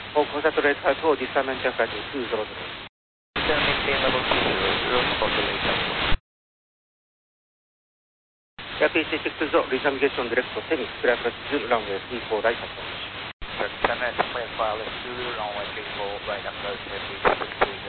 All concentrate to discernment Jaffa 200. Maintain level 20, concentrate. PC 60, disengation direct to Phoenix, clear approach to runway 34 right approach. Correct, 10 at 25, let's do runway 34 right approach.